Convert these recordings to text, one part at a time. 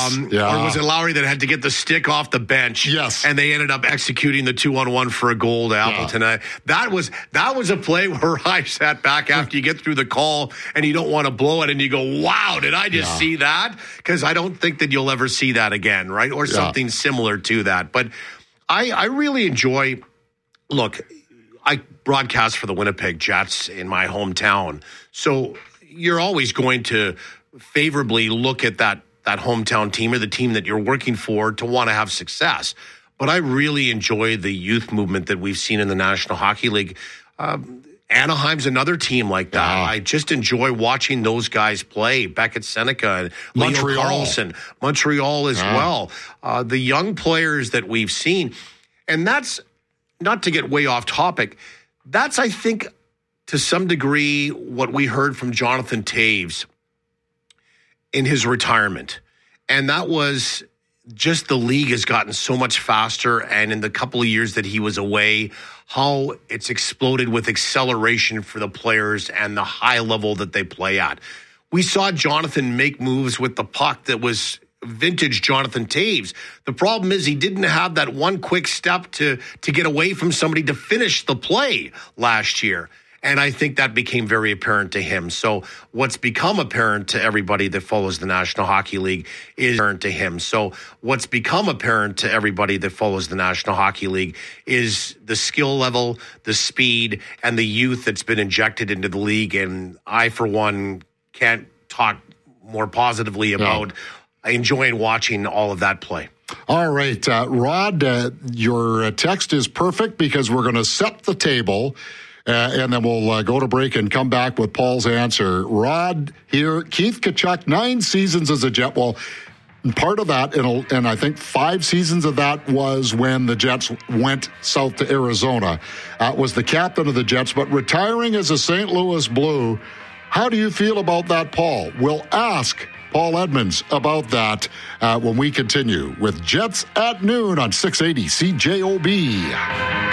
Or was it Lowry that had to get the stick off the bench? Yes. And they ended up executing the 2-on-1 for a goal to Appleton. That was a play where I sat back after you get through the call and you don't want to blow it and you go, wow, did I just see that? Because I don't think that you'll ever see that again, right? Or something similar to that. But I really enjoy, look, I broadcast for the Winnipeg Jets in my hometown. So you're always going to favorably look at that hometown team or the team that you're working for to want to have success. But I really enjoy the youth movement that we've seen in the National Hockey League. Anaheim's another team like that. I just enjoy watching those guys play. Beckett Seneca, Leo Carlson, Montreal as well. The young players that we've seen. And that's, not to get way off topic, that's, I think, to some degree, what we heard from Jonathan Toews in his retirement. And that was just the league has gotten so much faster. And in the couple of years that he was away, how it's exploded with acceleration for the players and the high level that they play at. We saw Jonathan make moves with the puck that was vintage Jonathan Toews. The problem is he didn't have that one quick step to get away from somebody to finish the play last year. And I think that became very apparent to him. So what's become apparent to everybody that follows the National Hockey League is apparent to him. So what's become apparent to everybody that follows the National Hockey League is the skill level, the speed, and the youth that's been injected into the league. And I, for one, can't talk more positively about enjoying watching all of that play. All right, Rod, your text is perfect because we're going to set the table. And then we'll go to break and come back with Paul's answer. Rod here, Keith Tkachuk, 9 seasons as a Jet. Well, part of that, and I think 5 seasons of that was when the Jets went south to Arizona. Was the captain of the Jets, but retiring as a St. Louis Blue. How do you feel about that, Paul? We'll ask Paul Edmonds about that when we continue with Jets at Noon on 680 CJOB.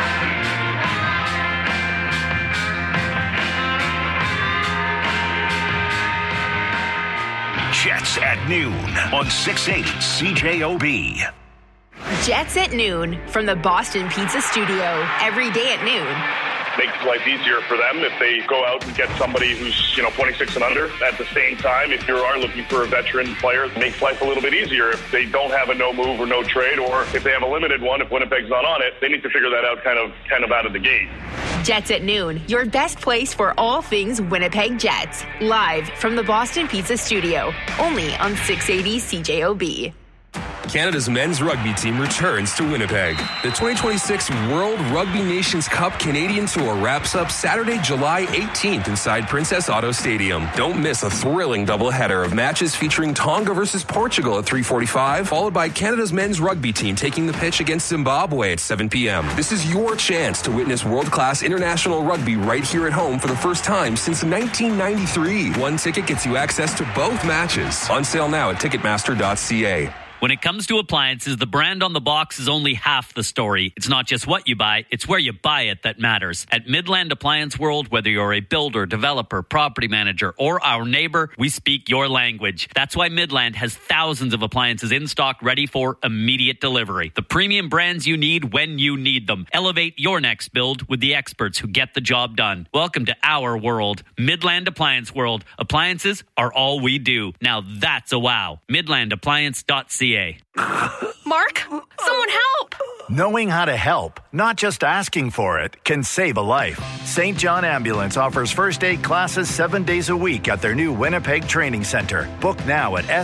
Jets at Noon on 680 CJOB. Jets at Noon from the Boston Pizza Studio. Every day at noon. Makes life easier for them if they go out and get somebody who's 26 and under. At the same time, if you are looking for a veteran player, it makes life a little bit easier. If they don't have a no move or no trade, or if they have a limited one, if Winnipeg's not on it, they need to figure that out kind of out of the gate. Jets at Noon, your best place for all things Winnipeg Jets. Live from the Boston Pizza Studio, only on 680 CJOB. Canada's men's rugby team returns to Winnipeg. The 2026 World Rugby Nations Cup Canadian Tour wraps up Saturday, July 18th inside Princess Auto Stadium. Don't miss a thrilling doubleheader of matches featuring Tonga versus Portugal at 3:45, followed by Canada's men's rugby team taking the pitch against Zimbabwe at 7 p.m. This is your chance to witness world-class international rugby right here at home for the first time since 1993. One ticket gets you access to both matches. On sale now at Ticketmaster.ca. When it comes to appliances, the brand on the box is only half the story. It's not just what you buy, it's where you buy it that matters. At Midland Appliance World, whether you're a builder, developer, property manager, or our neighbor, we speak your language. That's why Midland has thousands of appliances in stock ready for immediate delivery. The premium brands you need when you need them. Elevate your next build with the experts who get the job done. Welcome to our world, Midland Appliance World. Appliances are all we do. Now that's a wow. MidlandAppliance.ca. Mark, someone help! Knowing how to help, not just asking for it, can save a life. St. John Ambulance offers first aid classes 7 days a week at their new Winnipeg Training Center. Book now at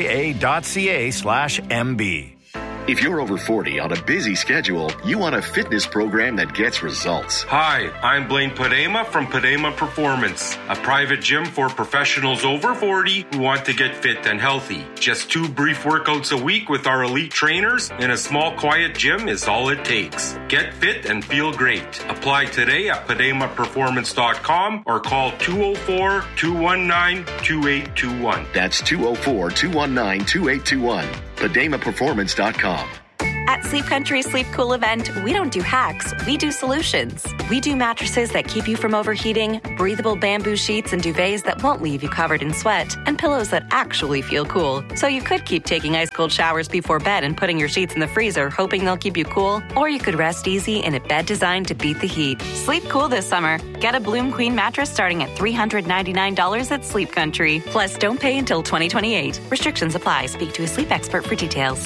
sja.ca/MB. If you're over 40 on a busy schedule, you want a fitness program that gets results. Hi, I'm Blaine Padema from Padema Performance, a private gym for professionals over 40 who want to get fit and healthy. Just 2 brief workouts a week with our elite trainers in a small, quiet gym is all it takes. Get fit and feel great. Apply today at PademaPerformance.com or call 204-219-2821. That's 204-219-2821. PademaPerformance.com. At Sleep Country's Sleep Cool event, we don't do hacks, we do solutions. We do mattresses that keep you from overheating, breathable bamboo sheets and duvets that won't leave you covered in sweat, and pillows that actually feel cool. So you could keep taking ice-cold showers before bed and putting your sheets in the freezer, hoping they'll keep you cool, or you could rest easy in a bed designed to beat the heat. Sleep cool this summer. Get a Bloom Queen mattress starting at $399 at Sleep Country. Plus, don't pay until 2028. Restrictions apply. Speak to a sleep expert for details.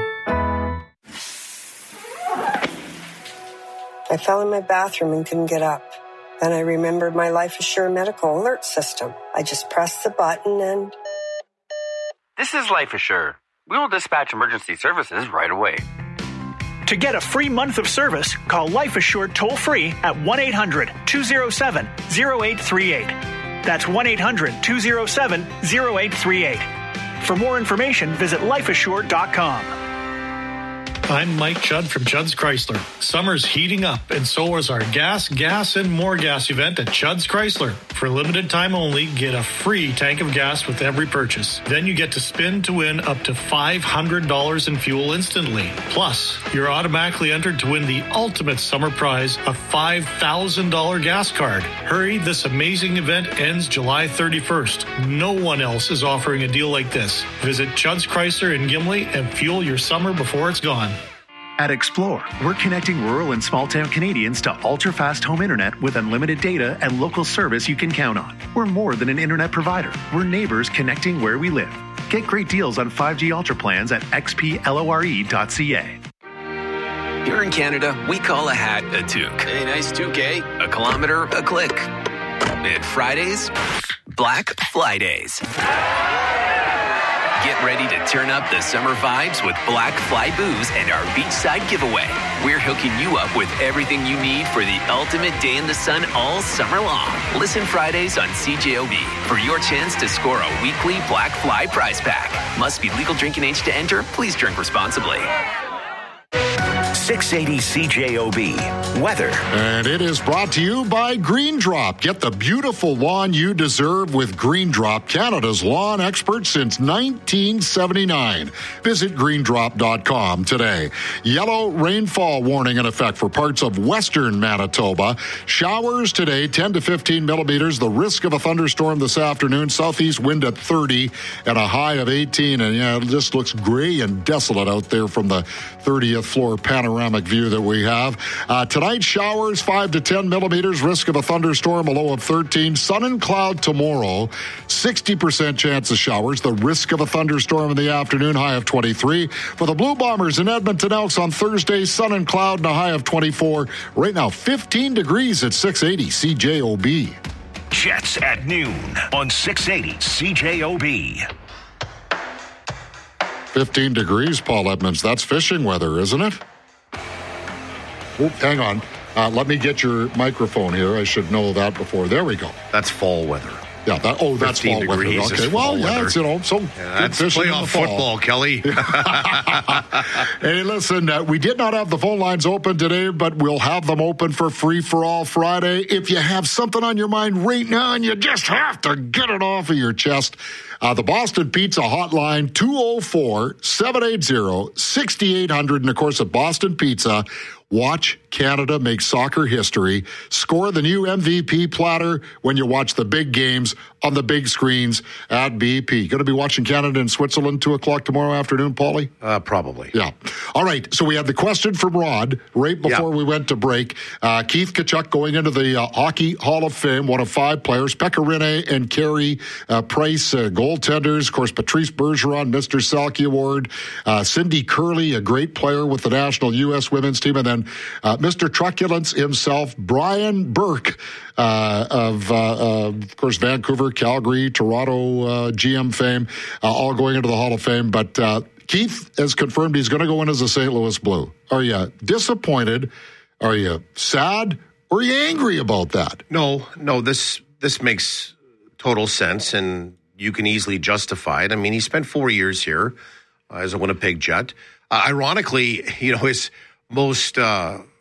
I fell in my bathroom and couldn't get up. Then I remembered my Life Assure medical alert system. I just pressed the button and... This is Life Assure. We will dispatch emergency services right away. To get a free month of service, call Life Assured toll-free at 1-800-207-0838. That's 1-800-207-0838. For more information, visit lifeassured.com. I'm Mike Judd from Judd's Chrysler. Summer's heating up, and so is our gas, and more gas event at Judd's Chrysler. For a limited time only, get a free tank of gas with every purchase. Then you get to spin to win up to $500 in fuel instantly. Plus, you're automatically entered to win the ultimate summer prize, a $5,000 gas card. Hurry, this amazing event ends July 31st. No one else is offering a deal like this. Visit Judd's Chrysler in Gimli and fuel your summer before it's gone. At Explore, we're connecting rural and small-town Canadians to ultra-fast home internet with unlimited data and local service you can count on. We're more than an internet provider. We're neighbors connecting where we live. Get great deals on 5G Ultra plans at xplore.ca. Here in Canada, we call a hat a toque. Hey, nice toque, eh? A kilometer, a click. And Fridays, Black Fly Days. Get ready to turn up the summer vibes with Black Fly Booze and our beachside giveaway. We're hooking you up with everything you need for the ultimate day in the sun all summer long. Listen Fridays on CJOB for your chance to score a weekly Black Fly prize pack. Must be legal drinking age to enter. Please drink responsibly. 680 CJOB. Weather. And it is brought to you by Green Drop. Get the beautiful lawn you deserve with Green Drop, Canada's lawn expert since 1979. Visit greendrop.com today. Yellow rainfall warning in effect for parts of western Manitoba. Showers today, 10 to 15 millimeters. The risk of a thunderstorm this afternoon. Southeast wind at 30 and a high of 18. And yeah, it just looks gray and desolate out there from the 30th floor panoramic view that we have. Tonight, showers 5 to 10 millimeters, risk of a thunderstorm, a low of 13. Sun and cloud tomorrow, 60% chance of showers, the risk of a thunderstorm in the afternoon, high of 23. For the Blue Bombers in Edmonton Elks on Thursday, sun and cloud and a high of 24. Right now, 15 degrees at 680 CJOB. Jets at noon on 680 CJOB. 15 degrees, Paul Edmonds. That's fishing weather, isn't it? Oh, hang on. Let me get your microphone here. I should know that before. There we go. That's fall weather. Yeah, that's fall weather. Okay, well, yeah, it's, so that's playoff football, Kelly. Hey, listen, we did not have the phone lines open today, but we'll have them open for Free for All Friday. If you have something on your mind right now and you just have to get it off of your chest, the Boston Pizza hotline, 204-780-6800. And, of course, at Boston Pizza, watch Canada make soccer history. Score the new MVP platter when you watch the big games on the big screens at BP. Going to be watching Canada and Switzerland 2 o'clock tomorrow afternoon, Paulie? Probably. Yeah. All right. So we had the question from Rod right before we went to break. Keith Tkachuk going into the Hockey Hall of Fame, one of 5 players. Pekka Rinne and Carey Price, goaltenders. Of course, Patrice Bergeron, Mr. Selke Award. Cindy Curley, a great player with the national U.S. women's team. And then Mr. Truculence himself, Brian Burke, of course, Vancouver, Calgary, Toronto GM fame, all going into the Hall of Fame. But Keith has confirmed he's going to go in as a St. Louis Blue. Are you disappointed? Are you sad? Or are you angry about that? No, this makes total sense, and you can easily justify it. I mean, he spent 4 years here as a Winnipeg Jet. Ironically, his most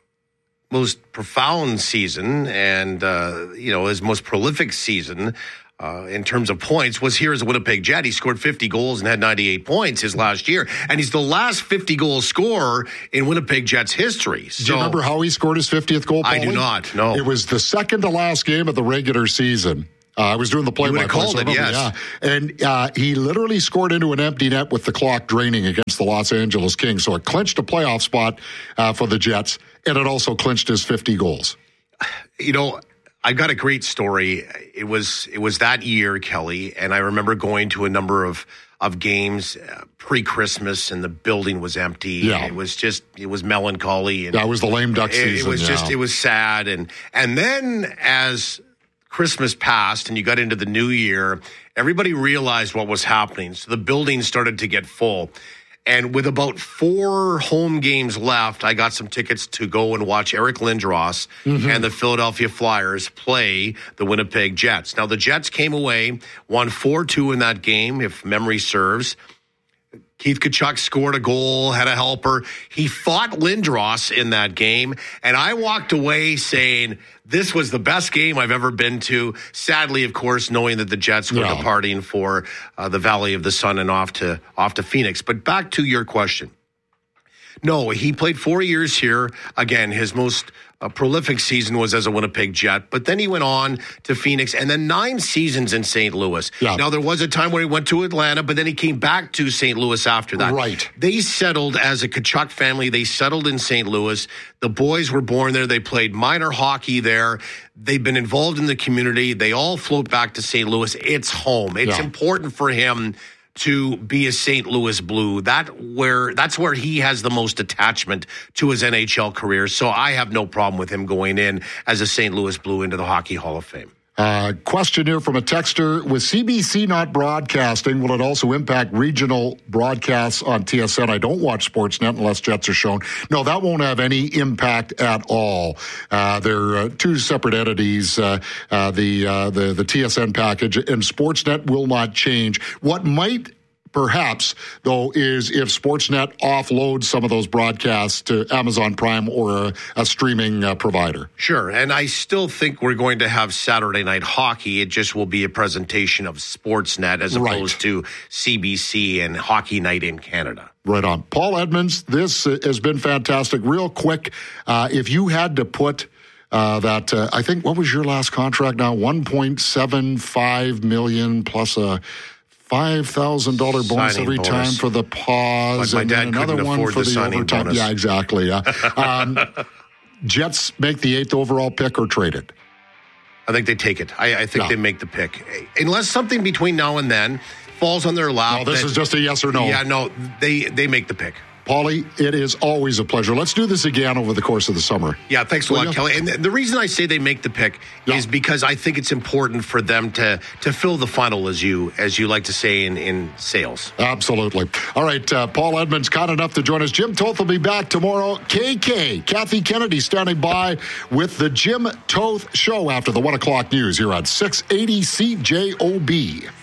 profound season and his most prolific season in terms of points was here as a Winnipeg Jet. He scored 50 goals and had 98 points his last year. And he's the last 50-goal scorer in Winnipeg Jets history. So, do you remember how he scored his 50th goal, Paulie? I do not, no. It was the second to last game of the regular season. I was doing the play-by-play. Called it, yes. Yeah. And he literally scored into an empty net with the clock draining against the Los Angeles Kings. So it clinched a playoff spot for the Jets, and it also clinched his 50 goals. You know, I've got a great story. It was that year, Kelly, and I remember going to a number of games pre-Christmas, and the building was empty. Yeah. It was melancholy. And that was the lame duck season. It was sad. And then as Christmas passed and you got into the new year, everybody realized what was happening. So the building started to get full. And with about 4 home games left, I got some tickets to go and watch Eric Lindros and the Philadelphia Flyers play the Winnipeg Jets. Now, the Jets came away, won 4-2 in that game, if memory serves. Keith Tkachuk scored a goal, had a helper. He fought Lindros in that game, and I walked away saying, this was the best game I've ever been to. Sadly, of course, knowing that the Jets were departing for the Valley of the Sun and off to Phoenix. But back to your question. No, he played 4 years here. Again, his most prolific season was as a Winnipeg Jet, but then he went on to Phoenix and then 9 seasons in St. Louis. Yeah. Now, there was a time where he went to Atlanta, but then he came back to St. Louis after that. Right. They settled as a Tkachuk family. They settled in St. Louis. The boys were born there. They played minor hockey there. They've been involved in the community. They all float back to St. Louis. It's home. It's important for him to be a St. Louis Blue. That's where he has the most attachment to his NHL career. So I have no problem with him going in as a St. Louis Blue into the Hockey Hall of Fame. Question here from a texter. With CBC not broadcasting, will it also impact regional broadcasts on TSN? I don't watch Sportsnet unless Jets are shown. No, that won't have any impact at all. They're 2 separate entities, the TSN package, and Sportsnet will not change. What might perhaps, though, is if Sportsnet offloads some of those broadcasts to Amazon Prime or a streaming provider. Sure, and I still think we're going to have Saturday Night Hockey. It just will be a presentation of Sportsnet as opposed to CBC and Hockey Night in Canada. Right on. Paul Edmonds, this has been fantastic. Real quick, if you had to put I think, what was your last contract now? $1.75 million plus a $5,000 bonus every time for the pause. But my dad another couldn't one afford for the signing overtime. bonus. Yeah, exactly. Yeah. Jets make the 8th overall pick or trade it? I think they take it. I think they make the pick. Unless something between now and then falls on their lap. No, this is just a yes or no. Yeah, no, they make the pick. Paulie, it is always a pleasure. Let's do this again over the course of the summer. Yeah, thanks a lot, Kelly. And the reason I say they make the pick is because I think it's important for them to fill the funnel, as you like to say in sales. Absolutely. All right, Paul Edmonds, kind enough to join us. Jim Toth will be back tomorrow. KK, Kathy Kennedy, standing by with the Jim Toth Show after the 1 o'clock news here on 680 CJOB.